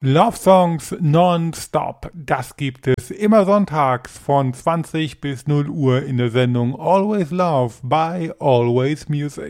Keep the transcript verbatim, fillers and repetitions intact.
Love Songs non-stop, das gibt es immer sonntags von zwanzig bis null Uhr in der Sendung Always Love by Always Music.